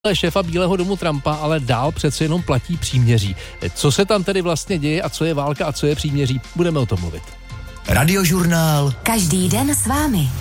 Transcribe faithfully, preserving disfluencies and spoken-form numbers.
šéfa Bílého domu Trumpa, ale dál přece jenom platí příměří. Co se tam tedy vlastně děje a co je válka a co je příměří? Budeme o tom mluvit. Radiožurnál. Každý den s vámi.